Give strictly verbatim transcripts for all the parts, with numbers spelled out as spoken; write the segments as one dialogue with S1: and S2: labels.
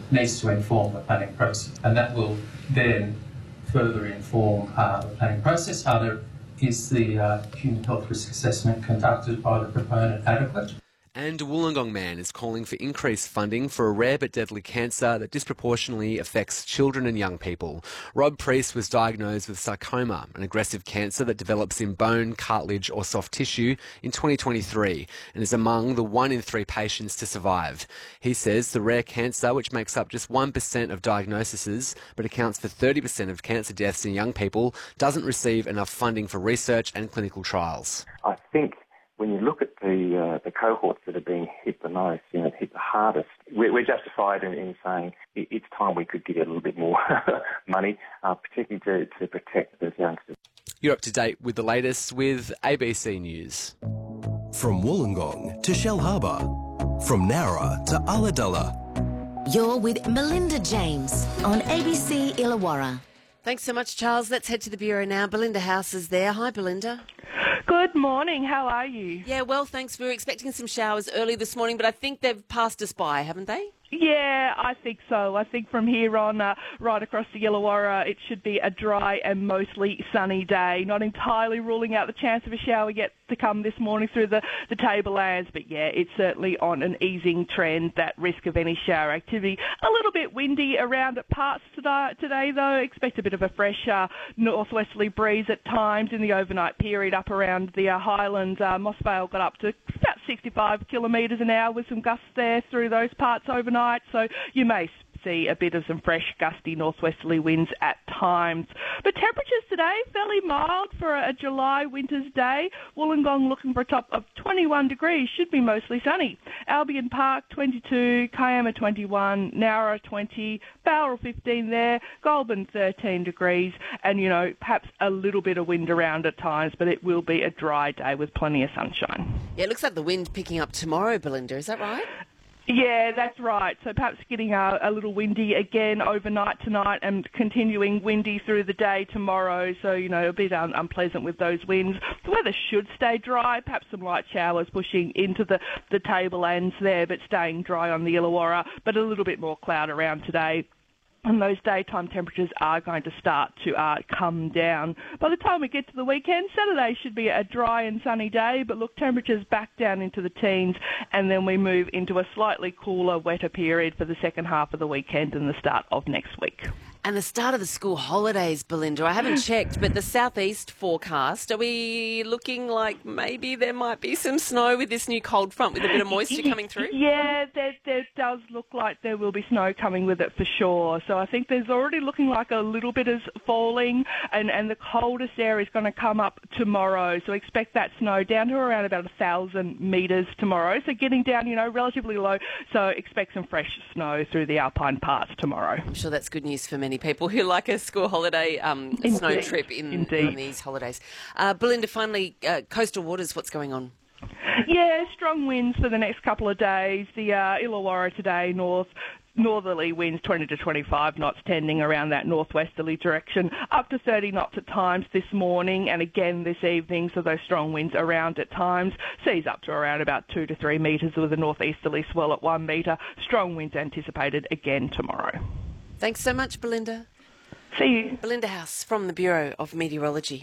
S1: needs to inform the planning process, and that will then further inform uh, the planning process. Are there, is the uh, human health risk assessment conducted by the proponent adequate?
S2: And Wollongong man is calling for increased funding for a rare but deadly cancer that disproportionately affects children and young people. Rob Priest was diagnosed with sarcoma, an aggressive cancer that develops in bone, cartilage or soft tissue, in twenty twenty-three and is among the one in three patients to survive. He says the rare cancer, which makes up just one percent of diagnoses but accounts for thirty percent of cancer deaths in young people, doesn't receive enough funding for research and clinical trials.
S3: I think when you look at the uh, the cohorts that are being hit the most, you know, hit the hardest, we're, we're justified in, in saying it, it's time we could give it a little bit more money, uh, particularly to, to protect those youngsters.
S2: You're up to date with the latest with A B C News.
S4: From Wollongong to Shellharbour, from Nowra to Ulladulla.
S5: You're with Melinda James on A B C Illawarra.
S6: Thanks so much, Charles. Let's head to the Bureau now. Belinda House is there. Hi, Belinda.
S7: Good morning. How are you?
S6: Yeah, well, thanks. We were expecting some showers early this morning, but I think they've passed us by, haven't they?
S7: Yeah, I think so. I think from here on, uh, right across the Illawarra, it should be a dry and mostly sunny day. Not entirely ruling out the chance of a shower yet to come this morning through the, the tablelands, but yeah, it's certainly on an easing trend, that risk of any shower activity. A little bit windy around at parts today, today though. Expect a bit of a fresh uh, northwesterly breeze at times in the overnight period up around the uh, Highlands. Uh, Moss Vale got up to about sixty-five kilometres an hour with some gusts there through those parts overnight, so you may see a bit of some fresh gusty northwesterly winds at times. But temperatures today fairly mild for a July winter's day. Wollongong looking for a top of twenty-one degrees, should be mostly sunny. Albion Park twenty-two, Kiama twenty-one, Nowra twenty, Bowral fifteen there, Goulburn thirteen degrees, and you know, perhaps a little bit of wind around at times, but it will be a dry day with plenty of sunshine.
S6: Yeah, it looks like the wind picking up tomorrow, Belinda, is that right?
S7: Yeah, that's right. So perhaps getting a, a little windy again overnight tonight and continuing windy through the day tomorrow. So, you know, a bit un- unpleasant with those winds. The weather should stay dry, perhaps some light showers pushing into the, the tablelands there, but staying dry on the Illawarra, but a little bit more cloud around today. And those daytime temperatures are going to start to uh, come down. By the time we get to the weekend, Saturday should be a dry and sunny day, but look, temperatures back down into the teens, and then we move into a slightly cooler, wetter period for the second half of the weekend and the start of next week.
S6: And the start of the school holidays, Belinda. I haven't checked, but the southeast forecast, are we looking like maybe there might be some snow with this new cold front with a bit of moisture coming through?
S7: Yeah, there, there does look like there will be snow coming with it for sure. So I think there's already looking like a little bit is falling, and, and the coldest air is going to come up tomorrow. So expect that snow down to around about a thousand metres tomorrow. So getting down, you know, relatively low. So expect some fresh snow through the alpine parts tomorrow.
S6: I'm sure that's good news for many people who like a school holiday, um, a snow trip in, in these holidays. Uh, Belinda, finally, uh, coastal waters, what's going on?
S7: Yeah, strong winds for the next couple of days. The uh, Illawarra today, north northerly winds twenty to twenty-five knots, tending around that northwesterly direction, up to thirty knots at times this morning and again this evening, so those strong winds around at times. Seas up to around about two to three metres with a northeasterly swell at one metre. Strong winds anticipated again tomorrow.
S6: Thanks so much, Belinda.
S7: See you.
S6: Belinda House from the Bureau of Meteorology.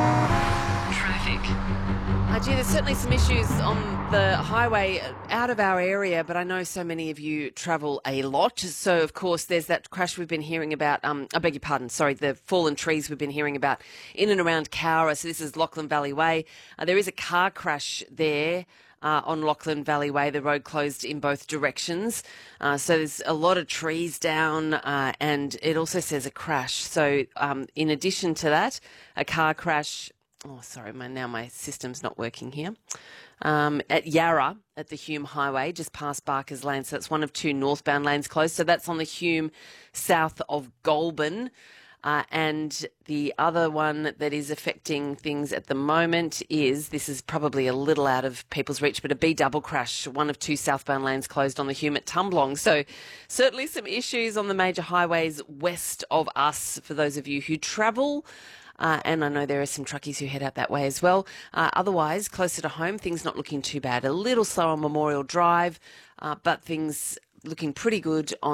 S6: Traffic. Uh, gee, there's certainly some issues on the highway out of our area, but I know so many of you travel a lot. So, of course, there's that crash we've been hearing about. Um, I beg your pardon, sorry, the fallen trees we've been hearing about in and around Cowra. So this is Lachlan Valley Way. Uh, there is a car crash there. Uh, on Lachlan Valley Way, the road closed in both directions. Uh, so there's a lot of trees down, uh, and it also says a crash. So um, in addition to that, a car crash. Oh, sorry, my, now my system's not working here. Um, at Yarra, at the Hume Highway, just past Barker's Lane. So that's one of two northbound lanes closed. So that's on the Hume south of Goulburn. Uh, and the other one that is affecting things at the moment is, this is probably a little out of people's reach, but a B double crash, one of two southbound lanes closed on the Hume at Tumblong. So certainly some issues on the major highways west of us for those of you who travel. Uh, and I know there are some truckies who head out that way as well. Uh, otherwise, closer to home, things not looking too bad. A little slow on Memorial Drive, uh, but things looking pretty good on